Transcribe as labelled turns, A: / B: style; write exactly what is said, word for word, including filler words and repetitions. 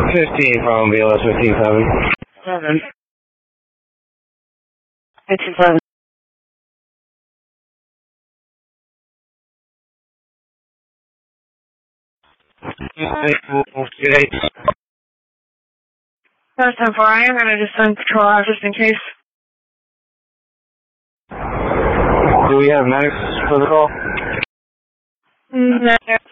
A: fifteen from B L S fifteen seven.
B: Seven. Fifteen seven. That's ten four. I am gonna just send patrol out just in case.
A: Do we have medics for the call?
B: No.